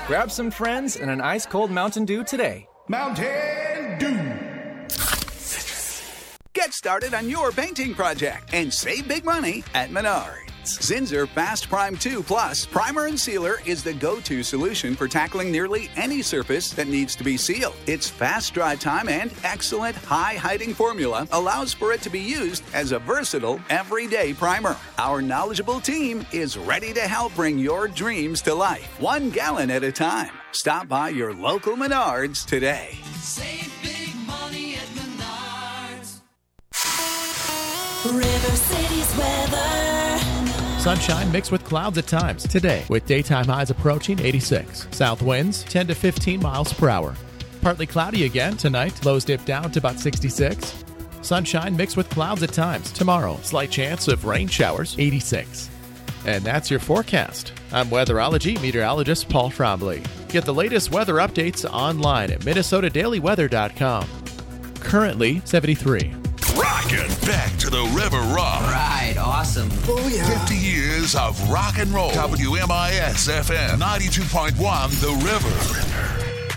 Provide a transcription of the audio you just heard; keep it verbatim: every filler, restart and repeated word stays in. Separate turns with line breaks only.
Grab some friends and an ice-cold Mountain Dew today.
Mountain Dew.
Get started on your painting project and save big money at Menards. Zinsser Fast Prime two Plus Primer and Sealer is the go-to solution for tackling nearly any surface that needs to be sealed. Its fast dry time and excellent high-hiding formula allows for it to be used as a versatile, everyday primer. Our knowledgeable team is ready to help bring your dreams to life, one gallon at a time. Stop by your local Menards today.
Save big money at Menards.
River City's weather.
Sunshine mixed with clouds at times today, with daytime highs approaching eighty-six. South winds ten to fifteen miles per hour. Partly cloudy again tonight. Lows dip down to about sixty-six. Sunshine mixed with clouds at times. Tomorrow, slight chance of rain showers, eighty-six. And that's your forecast. I'm weatherology meteorologist Paul Trombley. Get the latest weather updates online at minnesota daily weather dot com. Currently seventy-three.
Rockin' back to the River Rock.
Right, awesome.
Oh, yeah. fifty years of rock and roll. W M I S F M ninety-two point one The River.